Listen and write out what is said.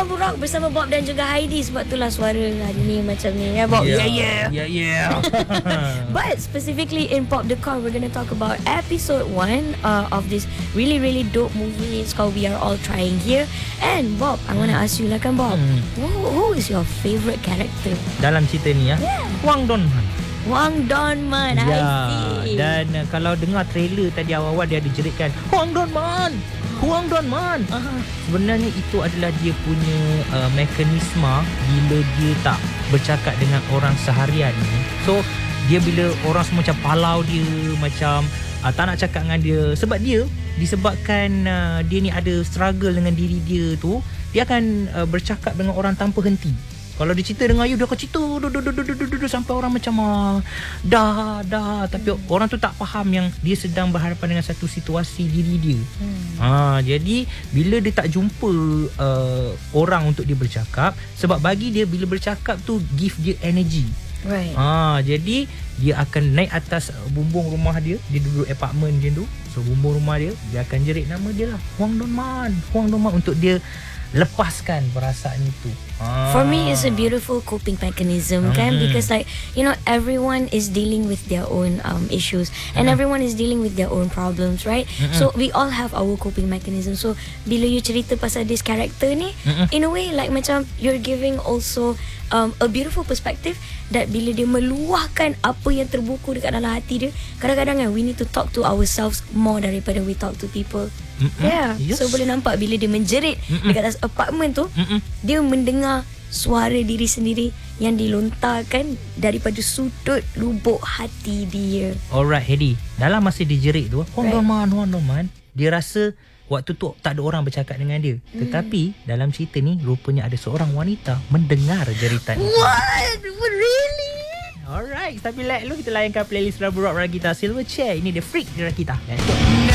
Labu Rock bersama Bob dan juga Heidi. Sebab itulah suara hari ni macam ni ya Bob. Yeah. But specifically in Pop Decor, we're going to talk about episode 1 of this really really dope movie. It's called We Are All Trying Here. And Bob, I want to ask you lah kan Bob, who is your favorite character Dalam cerita ni Wang Donman. Wang Donman. I see. Dan kalau dengar trailer tadi awal-awal dia ada jeritkan Wang Donman. Sebenarnya itu adalah dia punya mekanisme bila dia tak bercakap dengan orang seharian ni. So dia bila orang semua macam palau dia, macam tak nak cakap dengan dia, sebab dia disebabkan dia ni ada struggle dengan diri dia tu, dia akan bercakap dengan orang tanpa henti. Kalau dia cerita dengan you, dia akan cerita sampai orang macam dah. Tapi orang tu tak faham yang dia sedang berhadapan dengan satu situasi diri dia. Jadi bila dia tak jumpa orang untuk dia bercakap, sebab bagi dia bila bercakap tu give dia energy. Right. Jadi dia akan naik atas bumbung rumah dia. Dia duduk apartment macam tu. So bumbung rumah dia akan jerit nama dia lah, Wang Donman untuk dia lepaskan perasaan itu. For me, it's a beautiful coping mechanism, kan? Because like, you know, everyone is dealing with their own issues, and everyone is dealing with their own problems, right? So we all have our coping mechanism. So bila you cerita pasal this character ni, in a way like macam you're giving also a beautiful perspective that bila dia meluahkan apa yang terbuku dekat dalam hati dia, kadang-kadang kan we need to talk to ourselves more daripada we talk to people. Yes. So boleh nampak bila dia menjerit dekat atas apartment tu, dia mendengar suara diri sendiri yang dilontarkan daripada sudut lubuk hati dia. Alright Hedi, dalam masa dia jerit tu Wang Donman, dia rasa waktu tu tak ada orang bercakap dengan dia. Tetapi dalam cerita ni rupanya ada seorang wanita mendengar jeritan itu. What? Really? Alright, tapi like lu kita layankan playlist Labu Rock Rakita Silver Chair. Ini The Freak di Rakita. Let's go.